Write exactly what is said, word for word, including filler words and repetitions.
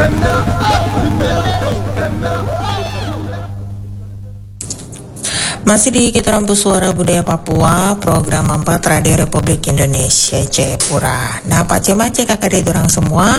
Masih di Kita Rampu Suara Budaya Papua, program empat Radio Republik Indonesia Jayapura. Nah, Pak Cemace kakak dari orang semua,